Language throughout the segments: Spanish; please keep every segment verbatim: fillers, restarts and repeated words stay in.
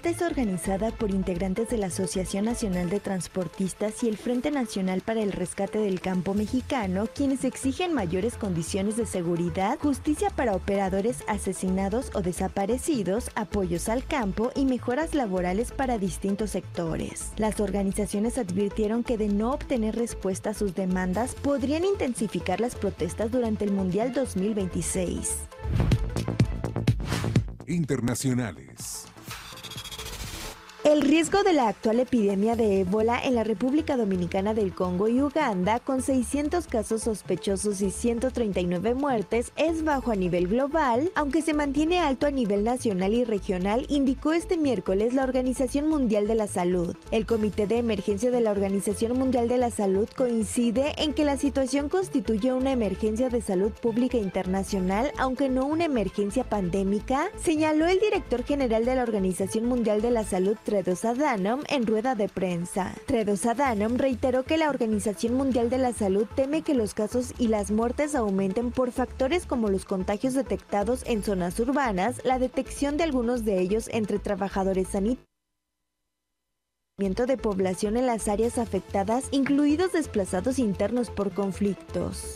protesta es organizada por integrantes de la Asociación Nacional de Transportistas y el Frente Nacional para el Rescate del Campo Mexicano, quienes exigen mayores condiciones de seguridad, justicia para operadores asesinados o desaparecidos, apoyos al campo y mejoras laborales para distintos sectores. Las organizaciones advirtieron que de no obtener respuesta a sus demandas, podrían intensificar las protestas durante el Mundial dos mil veintiséis. Internacionales. El riesgo de la actual epidemia de ébola en la República Dominicana del Congo y Uganda, con seiscientos casos sospechosos y ciento treinta y nueve muertes, es bajo a nivel global, aunque se mantiene alto a nivel nacional y regional, indicó este miércoles la Organización Mundial de la Salud. El Comité de Emergencia de la Organización Mundial de la Salud coincide en que la situación constituye una emergencia de salud pública internacional, aunque no una emergencia pandémica, señaló el director general de la Organización Mundial de la Salud, Tedros Adhanom, en rueda de prensa. Tedros Adhanom reiteró que la Organización Mundial de la Salud teme que los casos y las muertes aumenten por factores como los contagios detectados en zonas urbanas, la detección de algunos de ellos entre trabajadores sanitarios, de población en las áreas afectadas, incluidos desplazados internos por conflictos.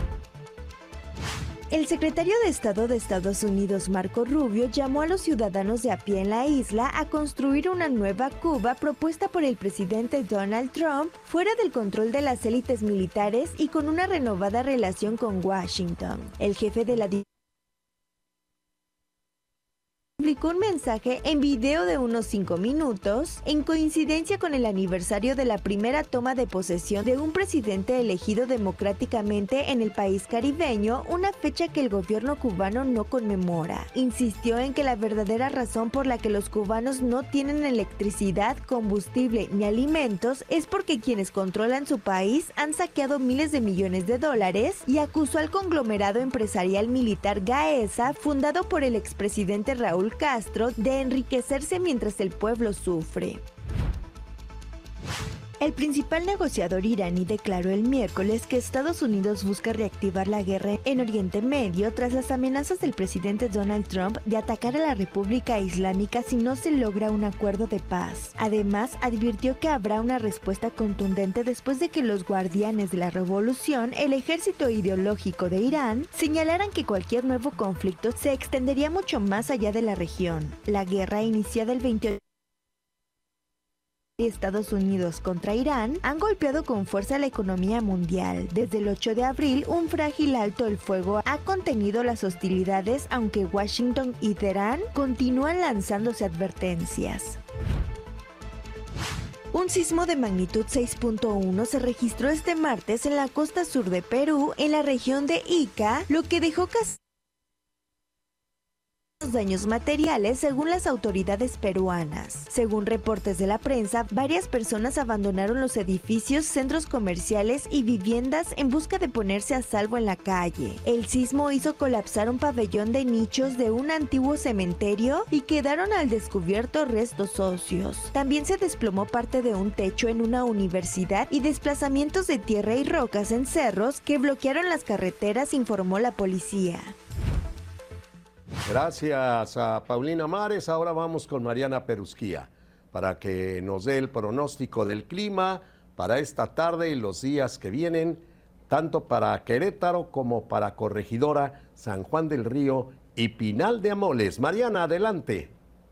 El secretario de Estado de Estados Unidos, Marco Rubio, llamó a los ciudadanos de a pie en la isla a construir una nueva Cuba propuesta por el presidente Donald Trump, fuera del control de las élites militares y con una renovada relación con Washington. El jefe de la publicó un mensaje en video de unos cinco minutos, en coincidencia con el aniversario de la primera toma de posesión de un presidente elegido democráticamente en el país caribeño, una fecha que el gobierno cubano no conmemora. Insistió en que la verdadera razón por la que los cubanos no tienen electricidad, combustible ni alimentos es porque quienes controlan su país han saqueado miles de millones de dólares, y acusó al conglomerado empresarial militar Gaesa, fundado por el expresidente Raúl Castro, de enriquecerse mientras el pueblo sufre. El principal negociador iraní declaró el miércoles que Estados Unidos busca reactivar la guerra en Oriente Medio tras las amenazas del presidente Donald Trump de atacar a la República Islámica si no se logra un acuerdo de paz. Además, advirtió que habrá una respuesta contundente después de que los guardianes de la revolución, el ejército ideológico de Irán, señalaran que cualquier nuevo conflicto se extendería mucho más allá de la región. La guerra, iniciada el veintiocho y Estados Unidos contra Irán, han golpeado con fuerza la economía mundial. Desde el ocho de abril, un frágil alto el fuego ha contenido las hostilidades, aunque Washington y Teherán continúan lanzándose advertencias. Un sismo de magnitud seis punto uno se registró este martes en la costa sur de Perú, en la región de Ica, lo que dejó casi daños materiales según las autoridades peruanas. Según reportes de la prensa, varias personas abandonaron los edificios, centros comerciales y viviendas en busca de ponerse a salvo en la calle. El sismo hizo colapsar un pabellón de nichos de un antiguo cementerio y quedaron al descubierto restos óseos. También se desplomó parte de un techo en una universidad y desplazamientos de tierra y rocas en cerros que bloquearon las carreteras, informó la policía. Gracias a Paulina Mares. Ahora vamos con Mariana Perusquía para que nos dé el pronóstico del clima para esta tarde y los días que vienen, tanto para Querétaro como para Corregidora, San Juan del Río y Pinal de Amoles. Mariana, adelante.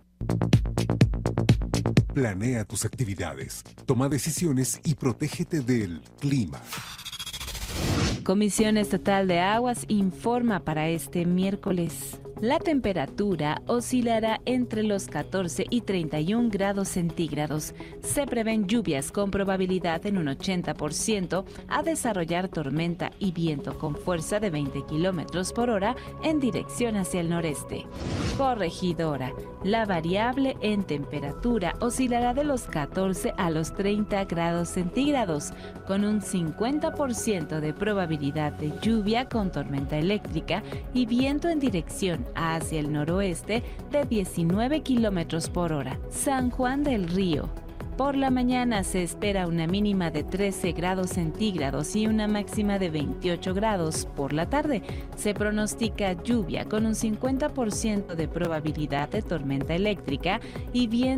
Planea tus actividades, toma decisiones y protégete del clima. Comisión Estatal de Aguas informa para este miércoles. La temperatura oscilará entre los catorce y treinta y un grados centígrados. Se prevén lluvias con probabilidad en un ochenta por ciento a desarrollar tormenta y viento con fuerza de veinte kilómetros por hora en dirección hacia el noreste. Corregidora. La variable en temperatura oscilará de los catorce a los treinta grados centígrados, con un cincuenta por ciento de probabilidad de lluvia con tormenta eléctrica y viento en dirección hacia el noroeste de diecinueve kilómetros por hora. San Juan del Río. Por la mañana se espera una mínima de trece grados centígrados y una máxima de veintiocho grados. Por la tarde se pronostica lluvia con un cincuenta por ciento de probabilidad de tormenta eléctrica y viento